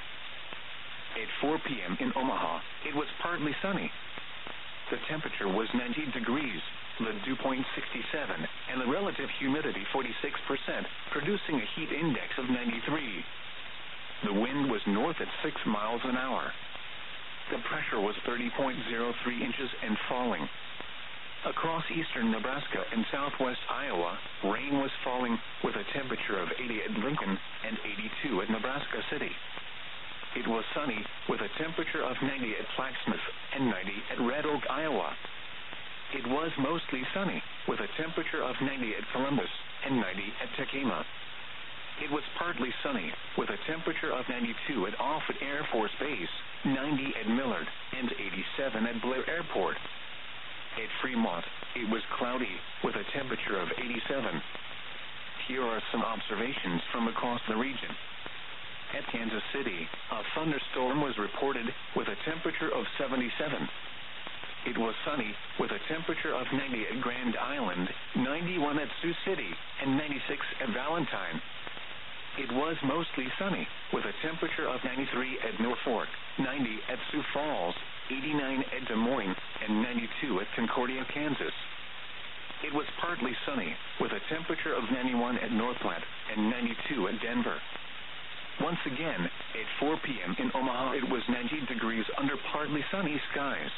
At four p.m. in Omaha, it was partly sunny. The temperature was ninety degrees, the dew point sixty-seven, and the relative humidity forty-six percent, producing a heat index of ninety-three. The wind was north at six miles an hour. The pressure was thirty point zero three inches and falling. Across eastern Nebraska and southwest Iowa, rain was falling with a temperature of eighty at Lincoln and eighty-two at Nebraska City. It was sunny with a temperature of ninety at Plaquemine and ninety at Red Oak, Iowa. It was mostly sunny with a temperature of ninety at Columbus and ninety at Tacoma. It was partly sunny with a temperature of ninety-two at Offutt Air Force Base, ninety at Millard, and eighty-seven at Blair Airport. At Fremont, it was cloudy with a temperature of eighty-seven. Here are some observations from across the region. At Kansas City, a thunderstorm was reported with a temperature of seventy-seven. It was sunny with a temperature of ninety at Grand Island, ninety-one at Sioux City, and ninety-six at Valentine. It was mostly sunny with a temperature of ninety-three at Norfolk, ninety at Sioux Falls, eighty-nine at Des Moines, and ninety-two at Concordia, Kansas. It was partly sunny with a temperature of ninety-one at North Platte and ninety-two at Denver. Once again, at four p.m. in Omaha, it was ninety degrees under partly sunny skies.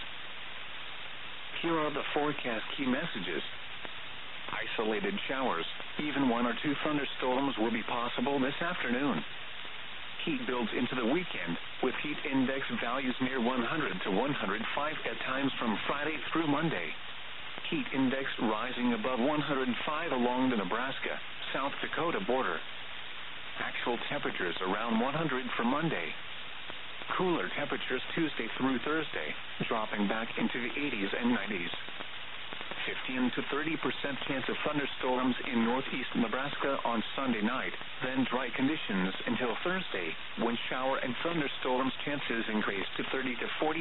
Here are the forecast key messages. Isolated showers, even one or two thunderstorms will be possible this afternoon. Heat builds into the weekend, with heat index values near one hundred to one hundred five at times from Friday through Monday. Heat index rising above one hundred five along the Nebraska-South Dakota border. Actual temperatures around one hundred for Monday. Cooler temperatures Tuesday through Thursday, dropping back into the eighties and nineties. fifteen to thirty percent chance of thunderstorms in northeast Nebraska on Sunday night, then dry conditions until Thursday, when shower and thunderstorms chances increase to thirty to forty